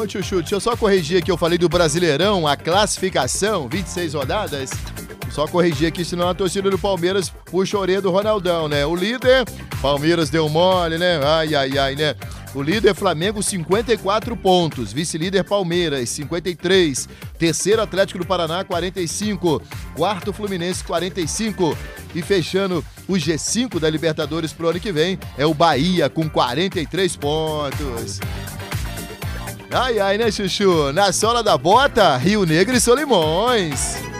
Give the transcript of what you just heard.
Ô, Chuchu, deixa eu só corrigir aqui, eu falei do Brasileirão, a classificação, 26 rodadas. Só corrigir aqui, senão a torcida do Palmeiras puxa a orelha do Ronaldão, né? O líder, Palmeiras deu mole, né? Ai, né? O líder Flamengo, 54 pontos. Vice-líder Palmeiras, 53. Terceiro Atlético do Paraná, 45. Quarto Fluminense, 45. E fechando o G5 da Libertadores pro ano que vem é o Bahia, com 43 pontos. Ai, né, Chuchu? Na sola da bota, Rio Negro e Solimões.